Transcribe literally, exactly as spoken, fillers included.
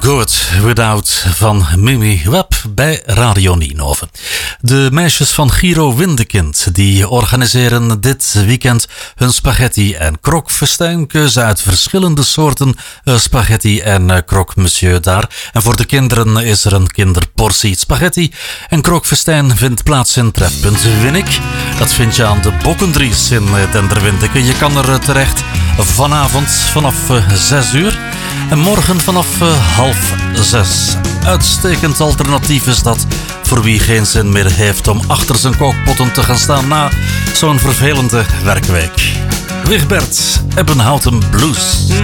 Good Without van Mimi Webb bij Radio Nienhoven. De meisjes van Giro Windekind die organiseren dit weekend hun spaghetti en krokfestijnkeuze uit verschillende soorten spaghetti en croque monsieur daar. En voor de kinderen is er een kinderportie spaghetti en krokfestijn vindt plaats in Trefpunt Winnik. Dat vind je aan de Bokkendries in Denderwindeke. Je kan er terecht vanavond vanaf zes uur. En morgen vanaf uh, half zes. Uitstekend alternatief is dat voor wie geen zin meer heeft om achter zijn kookpotten te gaan staan na zo'n vervelende werkweek. Wigbert Ebbenhouten Blues.